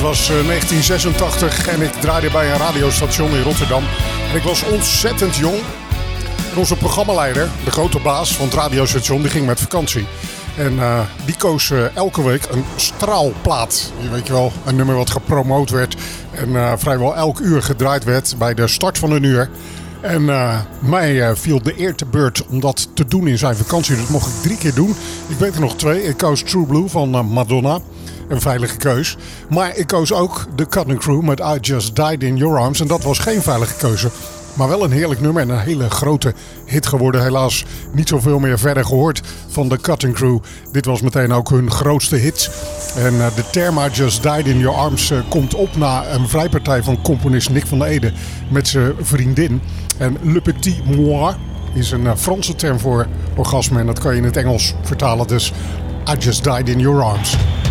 was 1986 en ik draaide bij een radiostation in Rotterdam. En ik was ontzettend jong. En onze programmaleider, de grote baas van het radiostation, die ging met vakantie. En die koos elke week een straalplaat. Je weet je wel, een nummer wat gepromoot werd en vrijwel elk uur gedraaid werd bij de start van een uur. En mij viel de eer te beurt om dat te doen in zijn vakantie. Dat mocht ik 3 keer doen. Ik weet er nog 2. Ik koos True Blue van Madonna. Een veilige keus. Maar ik koos ook The Cutting Crew met I Just Died in Your Arms. En dat was geen veilige keuze. Maar wel een heerlijk nummer en een hele grote hit geworden. Helaas niet zoveel meer verder gehoord van The Cutting Crew. Dit was meteen ook hun grootste hit. En de term I Just Died in Your Arms komt op na een vrijpartij van componist Nick van der Ede met zijn vriendin. En Le Petit Moi is een Franse term voor orgasme en dat kan je in het Engels vertalen. Dus I Just Died in Your Arms.